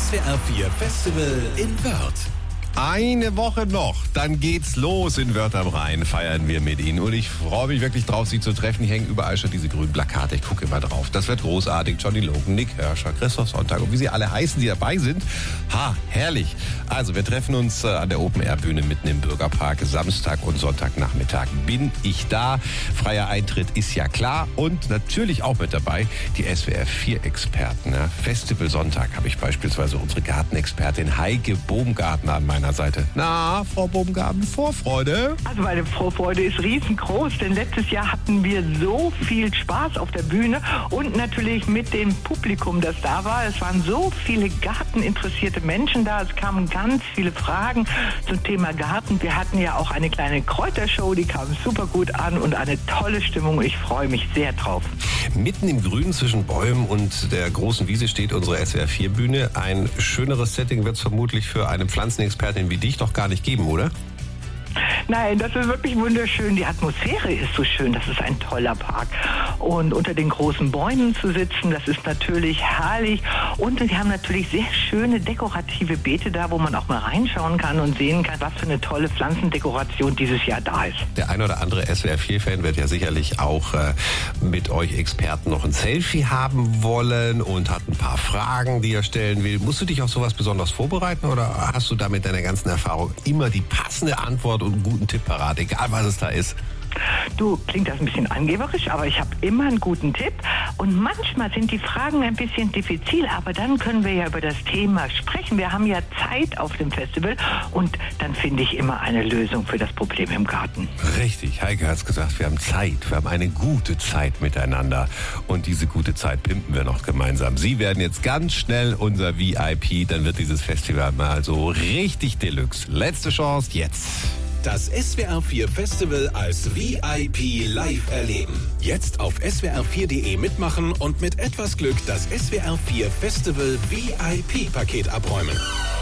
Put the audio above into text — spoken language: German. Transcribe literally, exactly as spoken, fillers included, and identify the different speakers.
Speaker 1: S W R vier Festival in Wörth.
Speaker 2: Eine Woche noch, dann geht's los in Wörth am Rhein, feiern wir mit Ihnen. Und ich freue mich wirklich drauf, Sie zu treffen. Hier hängen überall schon diese grünen Plakate, ich gucke immer drauf. Das wird großartig. Johnny Logan, Nick Hirscher, Christoph Sonntag und wie sie alle heißen, die dabei sind. Ha, herrlich. Also wir treffen uns äh, an der Open-Air-Bühne mitten im Bürgerpark. Samstag und Sonntagnachmittag bin ich da. Freier Eintritt ist ja klar. Und natürlich auch mit dabei die S W R vier Experten. Ja. Festival Sonntag habe ich beispielsweise unsere Gartenexpertin Heike Baumgartner an meiner Seite. Na, Frau Baumgarten, Vorfreude?
Speaker 3: Also meine Vorfreude ist riesengroß, denn letztes Jahr hatten wir so viel Spaß auf der Bühne und natürlich mit dem Publikum, das da war. Es waren so viele garteninteressierte Menschen da. Es kamen ganz viele Fragen zum Thema Garten. Wir hatten ja auch eine kleine Kräutershow, die kam super gut an und eine tolle Stimmung. Ich freue mich sehr drauf.
Speaker 2: Mitten im Grün zwischen Bäumen und der großen Wiese steht unsere S W R vier Bühne. Ein schöneres Setting wird es vermutlich für eine Pflanzenexpertin wie dich doch gar nicht geben, oder?
Speaker 3: Nein, das ist wirklich wunderschön. Die Atmosphäre ist so schön. Das ist ein toller Park. Und unter den großen Bäumen zu sitzen, das ist natürlich herrlich. Und wir haben natürlich sehr schöne dekorative Beete da, wo man auch mal reinschauen kann und sehen kann, was für eine tolle Pflanzendekoration dieses Jahr da ist.
Speaker 2: Der ein oder andere S W R vier Fan wird ja sicherlich auch äh, mit euch Experten noch ein Selfie haben wollen und hat ein paar Fragen, die er stellen will. Musst du dich auf sowas besonders vorbereiten oder hast du da mit deiner ganzen Erfahrung immer die passende Antwort und einen guten Tipp parat, egal was es da ist?
Speaker 3: Du, klingt das ein bisschen angeberisch, aber ich habe immer einen guten Tipp. Und manchmal sind die Fragen ein bisschen diffizil, aber dann können wir ja über das Thema sprechen. Wir haben ja Zeit auf dem Festival und dann finde ich immer eine Lösung für das Problem im Garten.
Speaker 2: Richtig, Heike hat es gesagt, wir haben Zeit, wir haben eine gute Zeit miteinander und diese gute Zeit pimpen wir noch gemeinsam. Sie werden jetzt ganz schnell unser V I P, dann wird dieses Festival mal so richtig Deluxe. Letzte Chance jetzt.
Speaker 1: Das S W R vier Festival als V I P live erleben. Jetzt auf S W R vier Punkt de mitmachen und mit etwas Glück das S W R vier Festival V I P Paket abräumen.